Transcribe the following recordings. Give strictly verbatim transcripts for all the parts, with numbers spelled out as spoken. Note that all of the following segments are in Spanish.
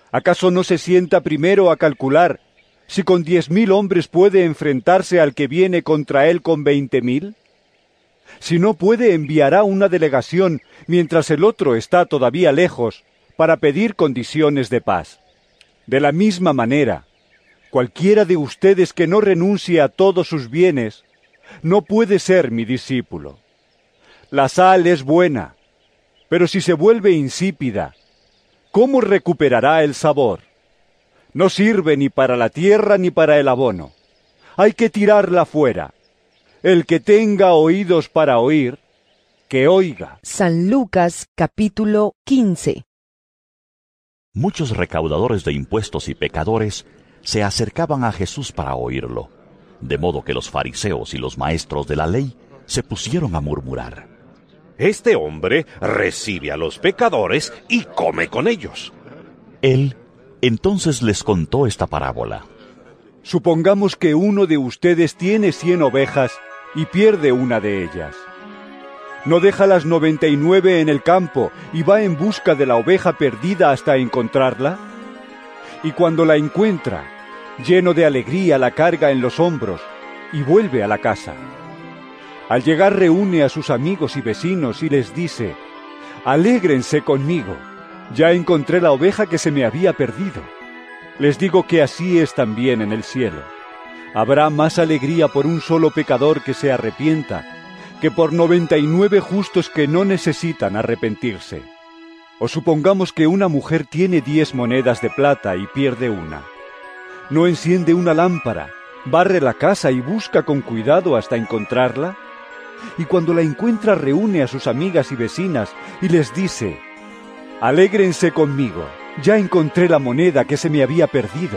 ¿Acaso no se sienta primero a calcular si con diez mil hombres puede enfrentarse al que viene contra él con veinte mil? Si no puede, enviará una delegación mientras el otro está todavía lejos para pedir condiciones de paz. De la misma manera, cualquiera de ustedes que no renuncie a todos sus bienes no puede ser mi discípulo. La sal es buena, pero si se vuelve insípida, ¿cómo recuperará el sabor? No sirve ni para la tierra ni para el abono. Hay que tirarla fuera. El que tenga oídos para oír, que oiga. San Lucas capítulo quince. Muchos recaudadores de impuestos y pecadores se acercaban a Jesús para oírlo, de modo que los fariseos y los maestros de la ley se pusieron a murmurar. Este hombre recibe a los pecadores y come con ellos. Él entonces les contó esta parábola. Supongamos que uno de ustedes tiene cien ovejas y pierde una de ellas. ¿No deja las noventa y nueve en el campo y va en busca de la oveja perdida hasta encontrarla? Y cuando la encuentra, lleno de alegría la carga en los hombros y vuelve a la casa. Al llegar reúne a sus amigos y vecinos y les dice: «Alégrense conmigo, ya encontré la oveja que se me había perdido». Les digo que así es también en el cielo. Habrá más alegría por un solo pecador que se arrepienta que por noventa y nueve justos que no necesitan arrepentirse. O supongamos que una mujer tiene diez monedas de plata y pierde una. ¿No enciende una lámpara, barre la casa y busca con cuidado hasta encontrarla? Y cuando la encuentra reúne a sus amigas y vecinas y les dice: «Alégrense conmigo, ya encontré la moneda que se me había perdido».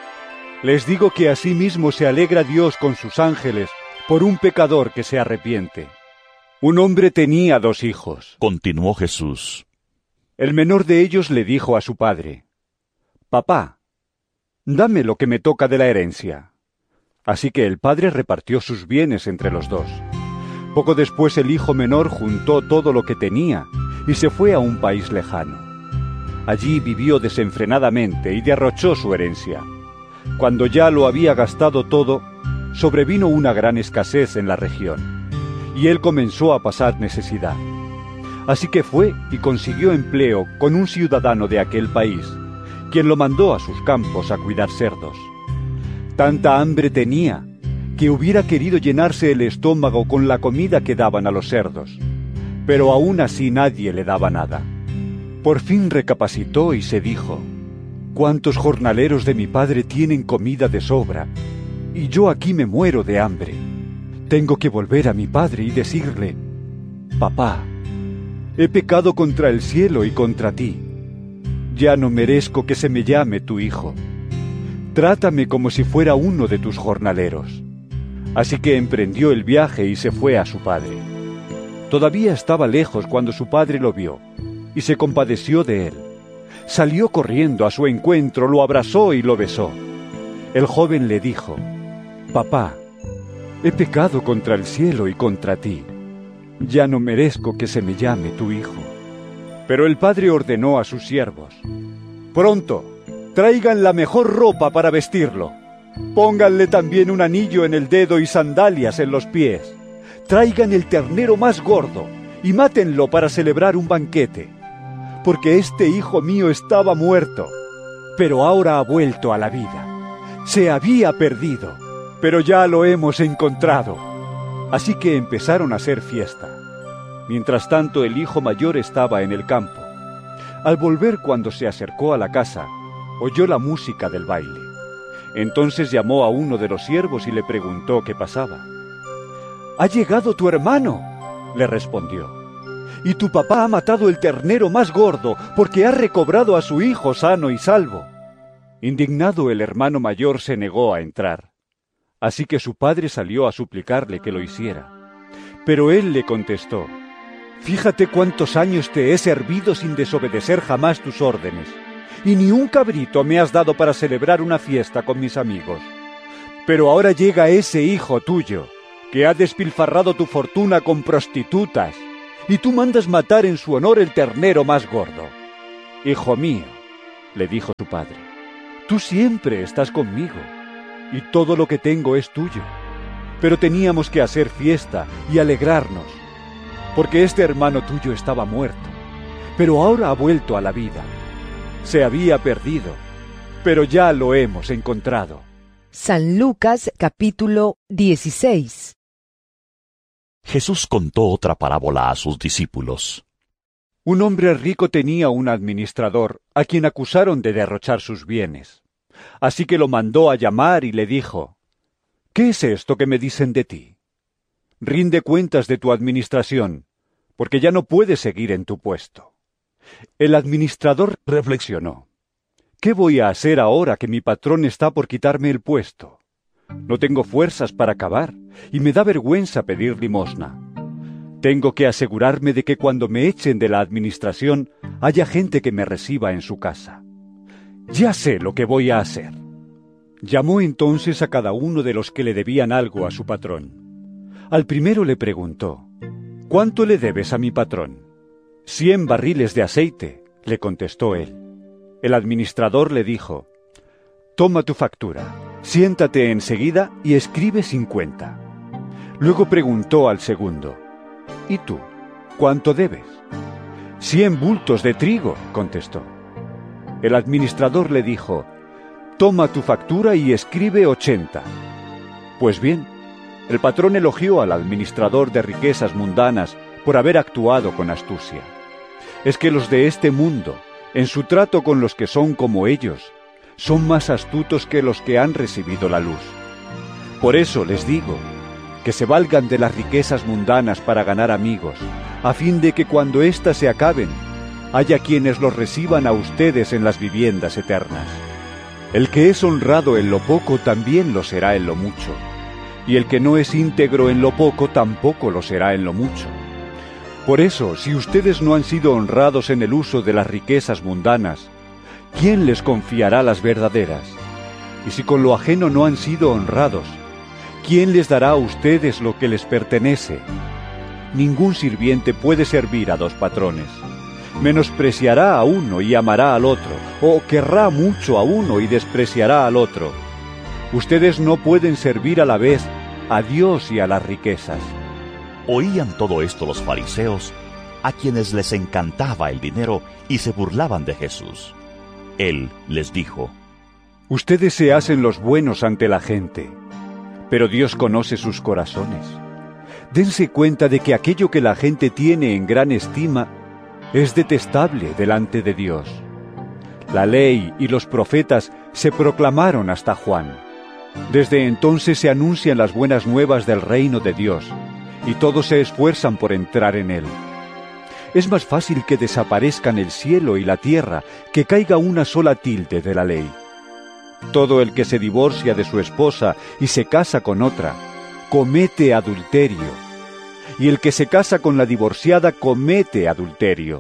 Les digo que así mismo se alegra Dios con sus ángeles por un pecador que se arrepiente. Un hombre tenía dos hijos. Continuó Jesús. El menor de ellos le dijo a su padre: «Papá, dame lo que me toca de la herencia». Así que el padre repartió sus bienes entre los dos. Poco después el hijo menor juntó todo lo que tenía y se fue a un país lejano. Allí vivió desenfrenadamente y derrochó su herencia. Cuando ya lo había gastado todo, sobrevino una gran escasez en la región, y él comenzó a pasar necesidad. Así que fue y consiguió empleo con un ciudadano de aquel país, quien lo mandó a sus campos a cuidar cerdos. Tanta hambre tenía que hubiera querido llenarse el estómago con la comida que daban a los cerdos, pero aún así nadie le daba nada. Por fin recapacitó y se dijo: «¿Cuántos jornaleros de mi padre tienen comida de sobra? Y yo aquí me muero de hambre. Tengo que volver a mi padre y decirle: Papá, he pecado contra el cielo y contra ti. Ya no merezco que se me llame tu hijo. Trátame como si fuera uno de tus jornaleros». Así que emprendió el viaje y se fue a su padre. Todavía estaba lejos cuando su padre lo vio y se compadeció de él. Salió corriendo a su encuentro, lo abrazó y lo besó. El joven le dijo: «Papá, he pecado contra el cielo y contra ti. Ya no merezco que se me llame tu hijo». Pero el padre ordenó a sus siervos: «Pronto, traigan la mejor ropa para vestirlo. Pónganle también un anillo en el dedo y sandalias en los pies. Traigan el ternero más gordo y mátenlo para celebrar un banquete. Porque este hijo mío estaba muerto, pero ahora ha vuelto a la vida. Se había perdido, pero ya lo hemos encontrado». Así que empezaron a hacer fiesta. Mientras tanto, el hijo mayor estaba en el campo. Al volver, cuando se acercó a la casa, oyó la música del baile. Entonces llamó a uno de los siervos y le preguntó qué pasaba. «¿Ha llegado tu hermano?», le respondió. «Y tu papá ha matado el ternero más gordo porque ha recobrado a su hijo sano y salvo». Indignado, el hermano mayor se negó a entrar. Así que su padre salió a suplicarle que lo hiciera. Pero él le contestó: «Fíjate cuántos años te he servido sin desobedecer jamás tus órdenes, y ni un cabrito me has dado para celebrar una fiesta con mis amigos. Pero ahora llega ese hijo tuyo, que ha despilfarrado tu fortuna con prostitutas, y tú mandas matar en su honor el ternero más gordo. Hijo mío, le dijo su padre, tú siempre estás conmigo, y todo lo que tengo es tuyo. Pero teníamos que hacer fiesta y alegrarnos, porque este hermano tuyo estaba muerto, pero ahora ha vuelto a la vida. Se había perdido, pero ya lo hemos encontrado. San Lucas capítulo dieciséis. Jesús contó otra parábola a sus discípulos. Un hombre rico tenía un administrador a quien acusaron de derrochar sus bienes. Así que lo mandó a llamar y le dijo, ¿qué es esto que me dicen de ti? Rinde cuentas de tu administración, porque ya no puedes seguir en tu puesto. El administrador reflexionó, ¿qué voy a hacer ahora que mi patrón está por quitarme el puesto? No tengo fuerzas para acabar, y me da vergüenza pedir limosna. Tengo que asegurarme de que cuando me echen de la administración haya gente que me reciba en su casa. Ya sé lo que voy a hacer. Llamó entonces a cada uno de los que le debían algo a su patrón. Al primero le preguntó, ¿cuánto le debes a mi patrón? Cien barriles de aceite, le contestó él. El administrador le dijo, toma tu factura, siéntate enseguida y escribe cincuenta. Luego preguntó al segundo, ¿y tú, cuánto debes? Cien bultos de trigo, contestó. El administrador le dijo, toma tu factura y escribe ochenta. Pues bien, el patrón elogió al administrador de riquezas mundanas por haber actuado con astucia. Es que los de este mundo, en su trato con los que son como ellos, son más astutos que los que han recibido la luz. Por eso les digo, que se valgan de las riquezas mundanas para ganar amigos, a fin de que cuando éstas se acaben, haya quienes los reciban a ustedes en las viviendas eternas. El que es honrado en lo poco también lo será en lo mucho, y el que no es íntegro en lo poco tampoco lo será en lo mucho. Por eso, si ustedes no han sido honrados en el uso de las riquezas mundanas, ¿quién les confiará las verdaderas? Y si con lo ajeno no han sido honrados, ¿quién les dará a ustedes lo que les pertenece? Ningún sirviente puede servir a dos patrones. Menospreciará a uno y amará al otro, o querrá mucho a uno y despreciará al otro. Ustedes no pueden servir a la vez a Dios y a las riquezas. Oían todo esto los fariseos, a quienes les encantaba el dinero y se burlaban de Jesús. Él les dijo, ustedes se hacen los buenos ante la gente, pero Dios conoce sus corazones. Dense cuenta de que aquello que la gente tiene en gran estima es detestable delante de Dios. La ley y los profetas se proclamaron hasta Juan. Desde entonces se anuncian las buenas nuevas del reino de Dios, y todos se esfuerzan por entrar en él. Es más fácil que desaparezcan el cielo y la tierra que caiga una sola tilde de la ley. Todo el que se divorcia de su esposa y se casa con otra, comete adulterio, y el que se casa con la divorciada comete adulterio.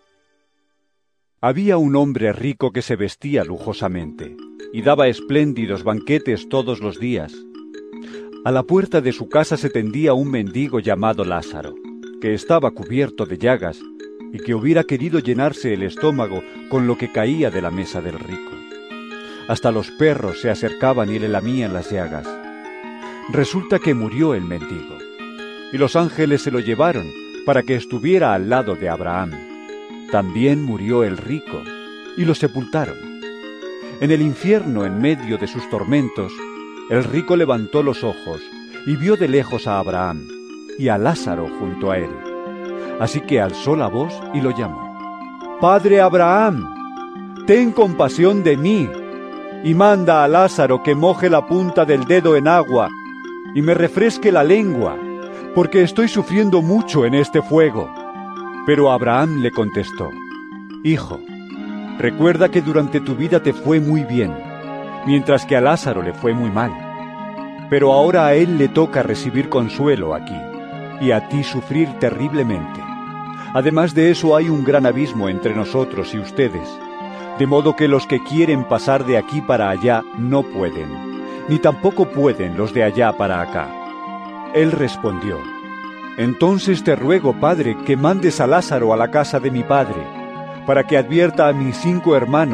Había un hombre rico que se vestía lujosamente, y daba espléndidos banquetes todos los días. A la puerta de su casa se tendía un mendigo llamado Lázaro, que estaba cubierto de llagas, y que hubiera querido llenarse el estómago con lo que caía de la mesa del rico. Hasta los perros se acercaban y le lamían las llagas. Resulta que murió el mendigo, y los ángeles se lo llevaron para que estuviera al lado de Abraham. También murió el rico, y lo sepultaron. En el infierno, en medio de sus tormentos, el rico levantó los ojos y vio de lejos a Abraham y a Lázaro junto a él. Así que alzó la voz y lo llamó. «Padre Abraham, ten compasión de mí, y manda a Lázaro que moje la punta del dedo en agua y me refresque la lengua, porque estoy sufriendo mucho en este fuego». Pero Abraham le contestó: «Hijo, recuerda que durante tu vida te fue muy bien, mientras que a Lázaro le fue muy mal. Pero ahora a él le toca recibir consuelo aquí, y a ti sufrir terriblemente. Además de eso hay un gran abismo entre nosotros y ustedes, de modo que los que quieren pasar de aquí para allá no pueden, ni tampoco pueden los de allá para acá». Él respondió: «Entonces te ruego, Padre, que mandes a Lázaro a la casa de mi padre, para que advierta a mis cinco hermanos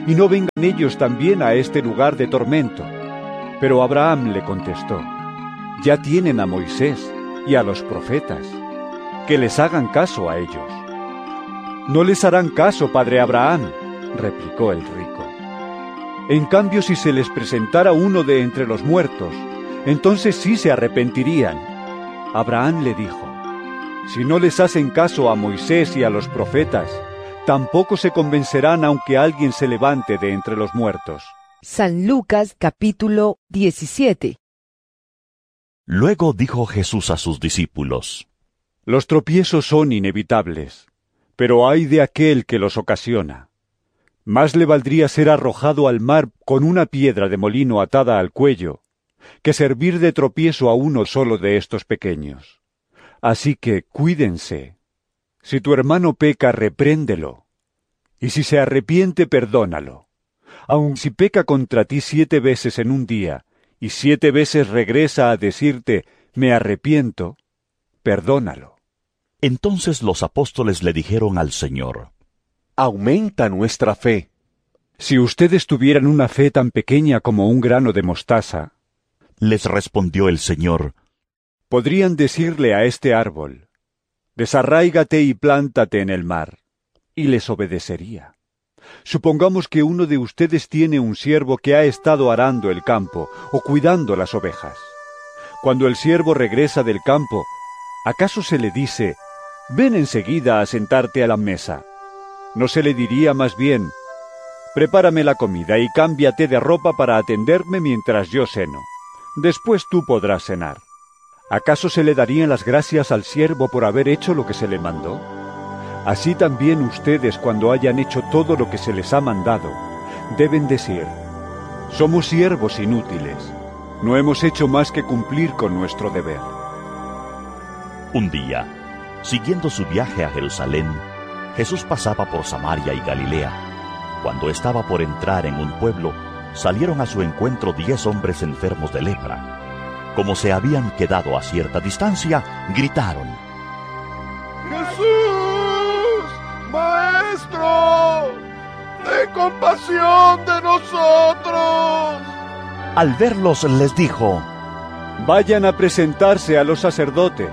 y no vengan ellos también a este lugar de tormento. Pero Abraham le contestó: ya tienen a Moisés y a los profetas, que les hagan caso a ellos. No les harán caso, padre Abraham, replicó el rico. En cambio, si se les presentara uno de entre los muertos, entonces sí se arrepentirían. Abraham le dijo: si no les hacen caso a Moisés y a los profetas, tampoco se convencerán aunque alguien se levante de entre los muertos. San Lucas capítulo diecisiete. Luego dijo Jesús a sus discípulos: Los tropiezos son inevitables, pero ay de aquel que los ocasiona. Más le valdría ser arrojado al mar con una piedra de molino atada al cuello, que servir de tropiezo a uno solo de estos pequeños. Así que cuídense. Si tu hermano peca, repréndelo, y si se arrepiente, perdónalo. Aun si peca contra ti siete veces en un día, y siete veces regresa a decirte, me arrepiento, perdónalo. Entonces los apóstoles le dijeron al Señor: Aumenta nuestra fe. Si ustedes tuvieran una fe tan pequeña como un grano de mostaza, les respondió el Señor, podrían decirle a este árbol, desarráigate y plántate en el mar, y les obedecería. Supongamos que uno de ustedes tiene un siervo que ha estado arando el campo o cuidando las ovejas. Cuando el siervo regresa del campo, ¿acaso se le dice, ven enseguida a sentarte a la mesa? ¿No se le diría más bien, prepárame la comida y cámbiate de ropa para atenderme mientras yo ceno? Después tú podrás cenar. ¿Acaso se le darían las gracias al siervo por haber hecho lo que se le mandó? Así también ustedes, cuando hayan hecho todo lo que se les ha mandado, deben decir, somos siervos inútiles, no hemos hecho más que cumplir con nuestro deber. Un día, siguiendo su viaje a Jerusalén, Jesús pasaba por Samaria y Galilea. Cuando estaba por entrar en un pueblo, salieron a su encuentro diez hombres enfermos de lepra. Como se habían quedado a cierta distancia, gritaron: ¡Jesús, Maestro, ten compasión de nosotros! Al verlos les dijo: vayan a presentarse a los sacerdotes.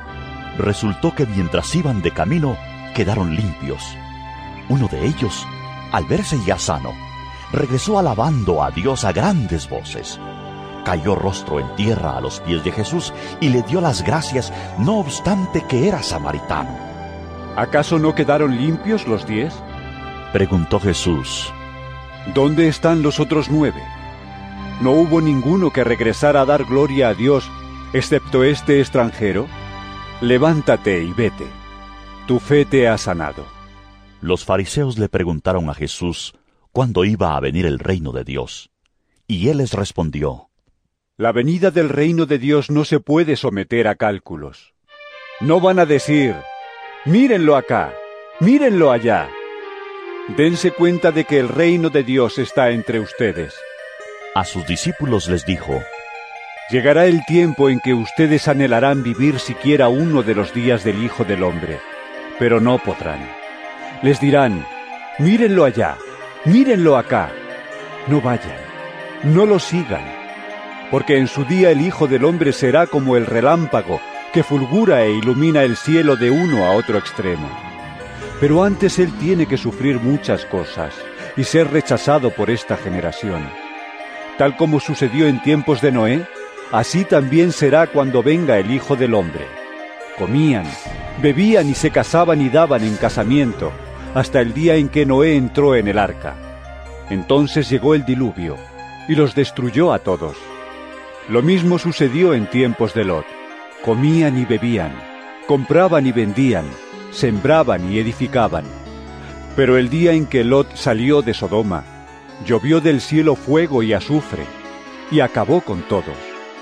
Resultó que mientras iban de camino, quedaron limpios. Uno de ellos, al verse ya sano, regresó alabando a Dios a grandes voces. Cayó rostro en tierra a los pies de Jesús y le dio las gracias, no obstante que era samaritano. ¿Acaso no quedaron limpios los diez? Preguntó Jesús. ¿Dónde están los otros nueve? ¿No hubo ninguno que regresara a dar gloria a Dios, excepto este extranjero? Levántate y vete. Tu fe te ha sanado. Los fariseos le preguntaron a Jesús cuándo iba a venir el reino de Dios. Y él les respondió: La venida del reino de Dios no se puede someter a cálculos. No van a decir, mírenlo acá, mírenlo allá. Dense cuenta de que el reino de Dios está entre ustedes. A sus discípulos les dijo: Llegará el tiempo en que ustedes anhelarán vivir siquiera uno de los días del Hijo del Hombre, pero no podrán. Les dirán, mírenlo allá, mírenlo acá. No vayan, no lo sigan, porque en su día el Hijo del Hombre será como el relámpago que fulgura e ilumina el cielo de uno a otro extremo. Pero antes él tiene que sufrir muchas cosas y ser rechazado por esta generación. Tal como sucedió en tiempos de Noé, así también será cuando venga el Hijo del Hombre. Comían, bebían y se casaban y daban en casamiento, hasta el día en que Noé entró en el arca. Entonces llegó el diluvio, y los destruyó a todos. Lo mismo sucedió en tiempos de Lot. Comían y bebían, compraban y vendían, sembraban y edificaban. Pero el día en que Lot salió de Sodoma, llovió del cielo fuego y azufre, y acabó con todos.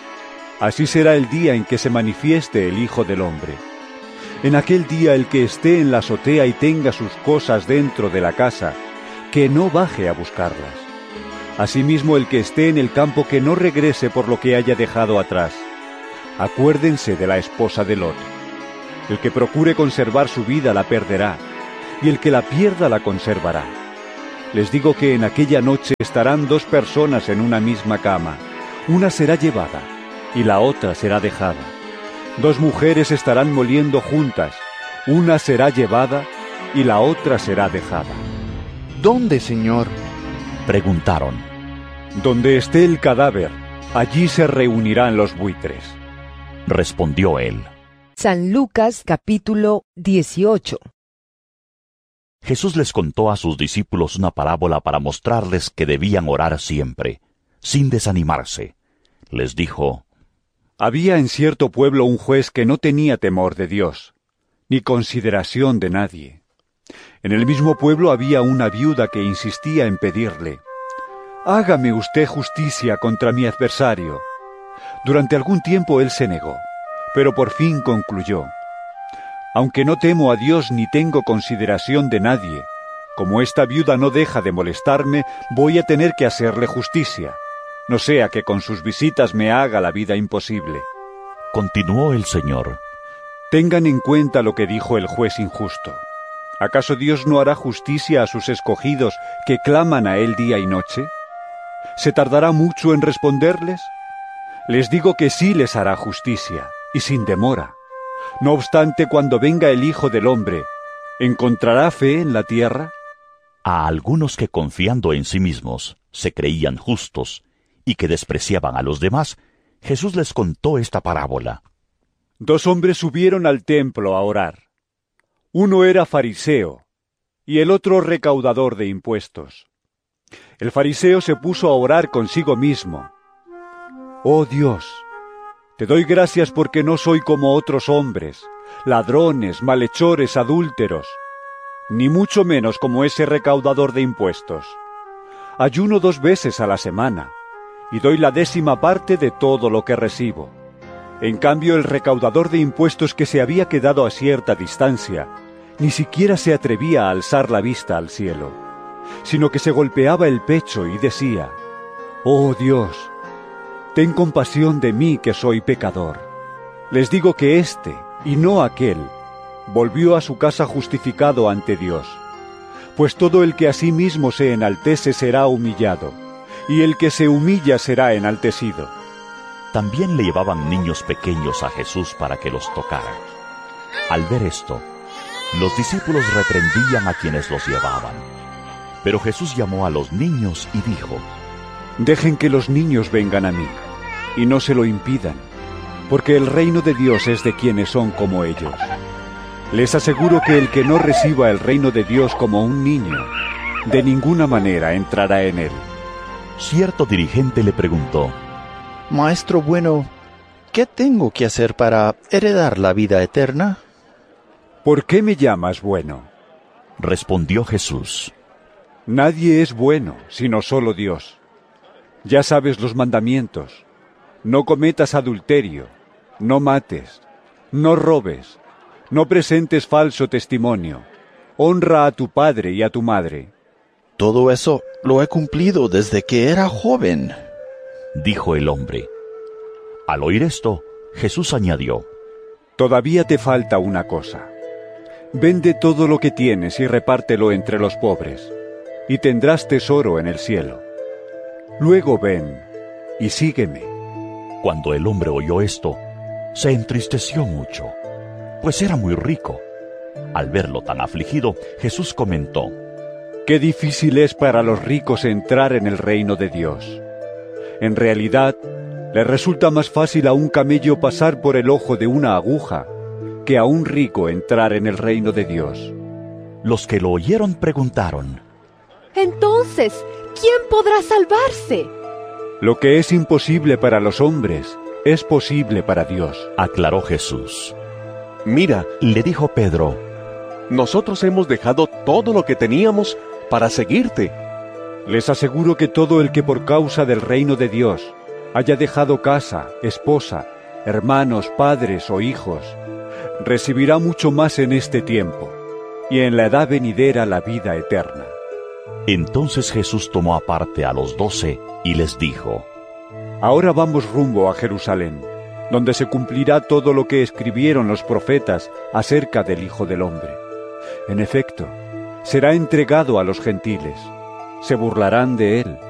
Así será el día en que se manifieste el Hijo del Hombre. En aquel día el que esté en la azotea y tenga sus cosas dentro de la casa, que no baje a buscarlas. Asimismo el que esté en el campo, que no regrese por lo que haya dejado atrás. Acuérdense de la esposa de Lot. El que procure conservar su vida la perderá, y el que la pierda la conservará. Les digo que en aquella noche estarán dos personas en una misma cama. Una será llevada y la otra será dejada. Dos mujeres estarán moliendo juntas. Una será llevada y la otra será dejada. ¿Dónde, Señor? Preguntaron. Donde esté el cadáver, allí se reunirán los buitres. Respondió él. San Lucas capítulo dieciocho. Jesús les contó a sus discípulos una parábola para mostrarles que debían orar siempre, sin desanimarse. Les dijo: Había en cierto pueblo un juez que no tenía temor de Dios, ni consideración de nadie. En el mismo pueblo había una viuda que insistía en pedirle: «Hágame usted justicia contra mi adversario». Durante algún tiempo él se negó, pero por fin concluyó: «Aunque no temo a Dios ni tengo consideración de nadie, como esta viuda no deja de molestarme, voy a tener que hacerle justicia, no sea que con sus visitas me haga la vida imposible». Continuó el Señor: Tengan en cuenta lo que dijo el juez injusto. ¿Acaso Dios no hará justicia a sus escogidos que claman a Él día y noche? ¿Se tardará mucho en responderles? Les digo que sí les hará justicia, y sin demora. No obstante, cuando venga el Hijo del Hombre, ¿encontrará fe en la tierra? A algunos que, confiando en sí mismos, se creían justos y que despreciaban a los demás, Jesús les contó esta parábola. Dos hombres subieron al templo a orar. Uno era fariseo y el otro recaudador de impuestos. El fariseo se puso a orar consigo mismo. «Oh Dios, te doy gracias porque no soy como otros hombres, ladrones, malhechores, adúlteros, ni mucho menos como ese recaudador de impuestos. Ayuno dos veces a la semana y doy la décima parte de todo lo que recibo». En cambio, el recaudador de impuestos, que se había quedado a cierta distancia, ni siquiera se atrevía a alzar la vista al cielo, sino que se golpeaba el pecho y decía: «Oh Dios, ten compasión de mí que soy pecador». Les digo que éste, y no aquel, volvió a su casa justificado ante Dios. Pues todo el que a sí mismo se enaltece será humillado, y el que se humilla será enaltecido. También le llevaban niños pequeños a Jesús para que los tocara. Al ver esto, los discípulos reprendían a quienes los llevaban. Pero Jesús llamó a los niños y dijo: Dejen que los niños vengan a mí, y no se lo impidan, porque el reino de Dios es de quienes son como ellos. Les aseguro que el que no reciba el reino de Dios como un niño, de ninguna manera entrará en él. Cierto dirigente le preguntó: Maestro bueno, ¿qué tengo que hacer para heredar la vida eterna? ¿Por qué me llamas bueno? Respondió Jesús: Nadie es bueno, sino solo Dios. Ya sabes los mandamientos: no cometas adulterio, no mates, no robes, no presentes falso testimonio, honra a tu padre y a tu madre. Todo eso lo he cumplido desde que era joven, dijo el hombre. Al oír esto, Jesús añadió: Todavía te falta una cosa. Vende todo lo que tienes y repártelo entre los pobres, y tendrás tesoro en el cielo. Luego ven y sígueme. Cuando el hombre oyó esto, se entristeció mucho, pues era muy rico. Al verlo tan afligido, Jesús comentó: Qué difícil es para los ricos entrar en el reino de Dios. En realidad, le resulta más fácil a un camello pasar por el ojo de una aguja que a un rico entrar en el reino de Dios. Los que lo oyeron preguntaron: Entonces, ¿quién podrá salvarse? Lo que es imposible para los hombres es posible para Dios, aclaró Jesús. Mira, le dijo Pedro: nosotros hemos dejado todo lo que teníamos para seguirte. Les aseguro que todo el que por causa del reino de Dios haya dejado casa, esposa, hermanos, padres o hijos, recibirá mucho más en este tiempo, y en la edad venidera la vida eterna. Entonces Jesús tomó aparte a los doce y les dijo: Ahora vamos rumbo a Jerusalén, donde se cumplirá todo lo que escribieron los profetas acerca del Hijo del Hombre. En efecto, será entregado a los gentiles, se burlarán de él.